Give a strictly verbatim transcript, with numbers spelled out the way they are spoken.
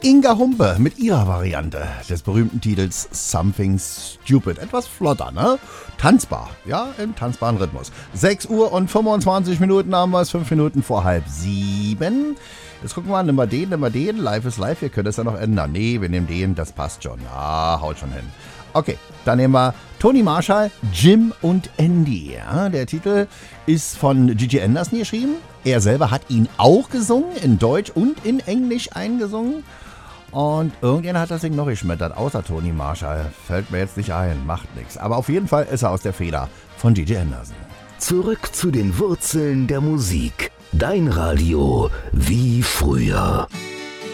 Inga Humpe mit ihrer Variante des berühmten Titels Something Stupid. Etwas flotter, ne? Tanzbar, ja, im tanzbaren Rhythmus. sechs Uhr und fünfundzwanzig Minuten haben wir es, fünf Minuten vor halb sieben. Jetzt gucken wir mal, nimm mal den, nimm mal den. Live ist live, wir können das ja noch ändern. Nee, wir nehmen den, das passt schon. Ah, haut schon hin. Okay, dann nehmen wir Tony Marshall, Jim und Andy. Ja, der Titel ist von Gigi Anderson geschrieben. Er selber hat ihn auch gesungen, in Deutsch und in Englisch eingesungen. Und irgendjemand hat das Ding noch geschmettert, außer Tony Marshall. Fällt mir jetzt nicht ein, macht nichts. Aber auf jeden Fall ist er aus der Feder von Gigi Anderson. Zurück zu den Wurzeln der Musik. Dein Radio wie früher.